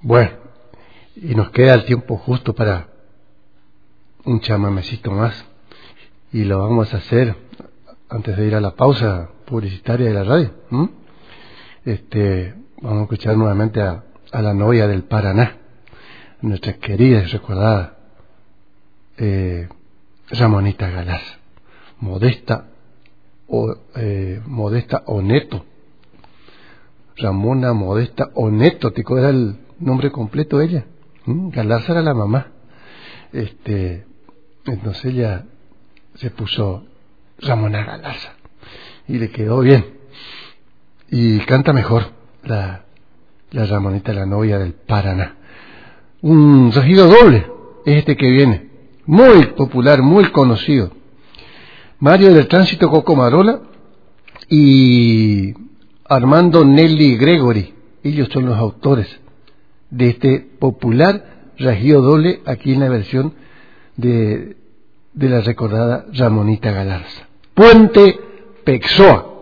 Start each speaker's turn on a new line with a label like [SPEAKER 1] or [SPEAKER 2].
[SPEAKER 1] Bueno, y nos queda el tiempo justo para un chamamecito más. Y lo vamos a hacer antes de ir a la pausa publicitaria de la radio. Vamos a escuchar nuevamente a la novia del Paraná, nuestra querida y recordada Ramonita Galarza, Modesta Oneto. Ramona Modesta Oneto, ¿te acuerdas el nombre completo de ella? Galarza era la mamá. Entonces ella se puso Ramona Galarza y le quedó bien. Y canta mejor la Ramonita, la novia del Paraná. Un regido doble es este que viene, muy popular, muy conocido. Mario del Tránsito Coco Marola y Armando Nelly Gregory, ellos son los autores de este popular regido doble, aquí en la versión de la recordada Ramonita Galarza. Puente Pexoa.